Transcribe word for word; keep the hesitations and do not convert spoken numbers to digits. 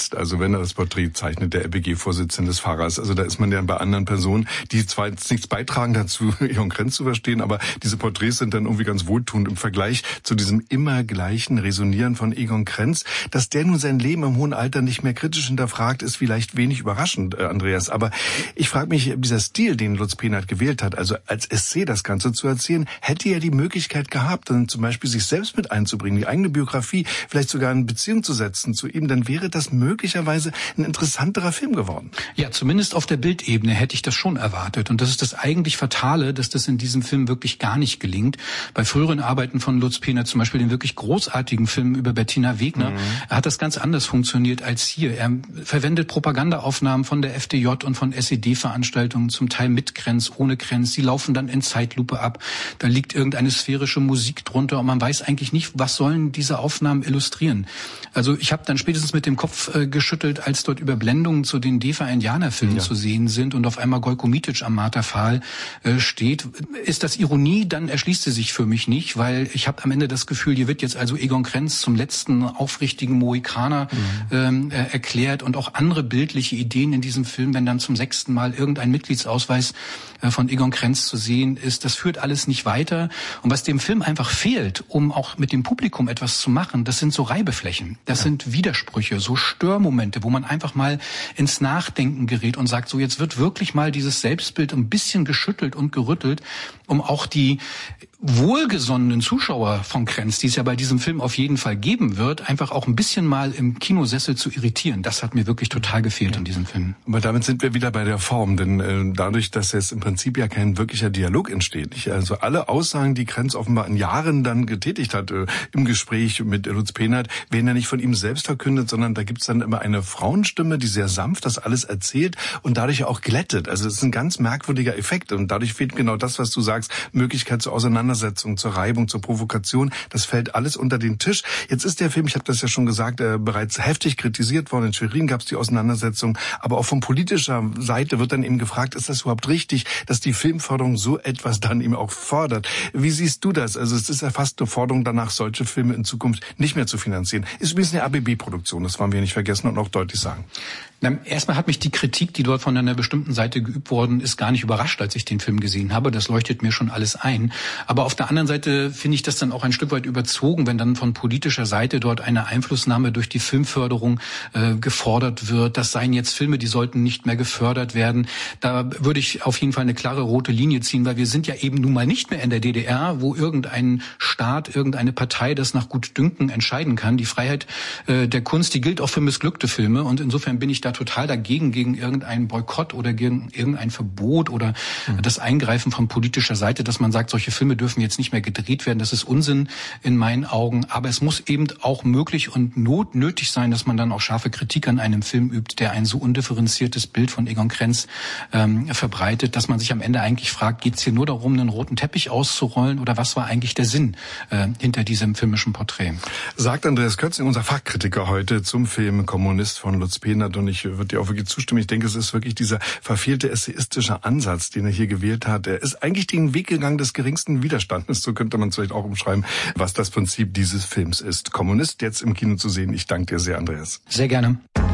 ist. Also wenn er das Porträt zeichnet, der L P G-Vorsitzende des Pfarrers. Also da ist man ja bei anderen Personen, die zwar jetzt nichts beitragen dazu, Egon Krenz zu verstehen, aber diese Porträts sind dann irgendwie ganz wohltuend im Vergleich zu diesem immer gleichen Resonieren von Egon Krenz. Dass der nun sein Leben im hohen Alter nicht mehr kritisch hinterfragt, ist vielleicht wenig überraschend, äh, Andreas. Aber ich frage mich, dieser Stil, den Lutz Penert gewählt hat, also als Essay das Ganze zu erzählen, hätte er die Möglichkeit gehabt, dann zum Beispiel sich selbst mit einzubringen, die eigene Biografie vielleicht sogar in Beziehung zu setzen zu ihm, dann wäre das möglicherweise ein interessanterer Film geworden. Ja, zumindest auf der Bildebene hätte ich das schon erwartet. Und das ist das eigentlich Fatale, dass das in diesem Film wirklich gar nicht gelingt. Bei früheren Arbeiten von Lutz Penert, zum Beispiel den wirklich großartigen Film über Bettina Wegner, mhm. hat das ganz anders funktioniert als hier. Er verwendet Propagandaaufnahmen von der F D J und von S E D-Veranstaltungen, zum Teil mit Krenz, ohne Krenz. Die laufen dann in Zeitlupe ab. Da liegt irgendeine sphärische Musik drunter und man weiß eigentlich nicht, was sollen diese Aufnahmen illustrieren. Also ich habe dann spätestens mit dem Kopf äh, geschüttelt, als dort Überblendungen zu den Defa-Indianer-Filmen ja. zu sehen sind und auf einmal Gojko Mitic am Marterpfahl äh, steht. Ist das Ironie? Dann erschließt sie sich für mich nicht, weil ich habe am Ende das Gefühl, hier wird jetzt also Egon Krenz zum letzten aufrichtigen Mohikaner mhm. ähm, äh, erklärt und auch andere bildliche Ideen in diesem Film, wenn dann zum sechsten Mal irgendein Mitgliedsausweis äh, von Egon Krenz zu sehen ist. Das führt alles nicht weiter. Und was dem Film einfach fehlt, um auch mit dem Publikum etwas zu machen, das sind so Reibeflächen. Das ja. sind Widersprüche, so Störmomente, wo man einfach mal ins Nachdenken gerät und sagt, so jetzt wird wirklich mal dieses Selbstbild ein bisschen geschüttelt und gerüttelt, um auch die wohlgesonnenen Zuschauer von Krenz, die es ja bei diesem Film auf jeden Fall geben wird, einfach auch ein bisschen mal im Kinosessel zu irritieren. Das hat mir wirklich total gefehlt ja. in diesem Film. Aber damit sind wir wieder bei der Form, denn äh, dadurch, dass jetzt im Prinzip ja kein wirklicher Dialog entsteht, nicht? Also alle Aussagen, die Krenz offenbar in Jahren dann getätigt hat, äh, im Gespräch mit Lutz Penert, werden ja nicht von ihm selbst verkündet, sondern da gibt's dann immer eine Frauenstimme, die sehr sanft das alles erzählt und dadurch ja auch glättet. Also es ist ein ganz merkwürdiger Effekt und dadurch fehlt genau das, was du sagst, Möglichkeit zur Auseinandersetzung, zur Reibung, zur Provokation. Das fällt alles unter den Tisch. Jetzt ist der Film, ich habe das ja schon gesagt, äh, bereits heftig kritisiert worden. In Schwerin gab es die Auseinandersetzung. Aber auch von politischer Seite wird dann eben gefragt, ist das überhaupt richtig, dass die Filmförderung so etwas dann eben auch fordert? Wie siehst du das? Also es ist ja fast eine Forderung danach, solche Filme in Zukunft nicht mehr zu finanzieren. Ist übrigens eine A B B-Produktion, das wollen wir nicht vergessen und auch deutlich sagen. Na, erstmal hat mich die Kritik, die dort von einer bestimmten Seite geübt worden ist, gar nicht überrascht, als ich den Film gesehen habe. Das leuchtet mir schon alles ein. Aber auf der anderen Seite finde ich das dann auch ein Stück weit überzogen, wenn dann von politischer Seite dort eine Einflussnahme durch die Filmförderung äh, gefordert wird. Das seien jetzt Filme, die sollten nicht mehr gefördert werden. Da würde ich auf jeden Fall eine klare rote Linie ziehen, weil wir sind ja eben nun mal nicht mehr in der D D R, wo irgendein Staat, irgendeine Partei das nach Gutdünken entscheiden kann. Die Freiheit äh, der Kunst, die gilt auch für missglückte Filme und insofern bin ich da total dagegen, gegen irgendeinen Boykott oder gegen irgendein Verbot oder mhm. das Eingreifen von politischer Seite, dass man sagt, solche Filme dürfen jetzt nicht mehr gedreht werden. Das ist Unsinn in meinen Augen. Aber es muss eben auch möglich und not nötig sein, dass man dann auch scharfe Kritik an einem Film übt, der ein so undifferenziertes Bild von Egon Krenz ähm, verbreitet, dass man sich am Ende eigentlich fragt, geht es hier nur darum, einen roten Teppich auszurollen oder was war eigentlich der Sinn äh, hinter diesem filmischen Porträt? Sagt Andreas Kötzing, unser Fachkritiker heute zum Film Kommunist von Lutz Penert. Und ich würde dir auch wirklich zustimmen. Ich denke, es ist wirklich dieser verfehlte essayistische Ansatz, den er hier gewählt hat. Er ist eigentlich den Weg gegangen des geringsten Widerstandes. So könnte man es vielleicht auch umschreiben, was das Prinzip dieses Films ist. Kommunist jetzt im Kino zu sehen. Ich danke dir sehr, Andreas. Sehr gerne.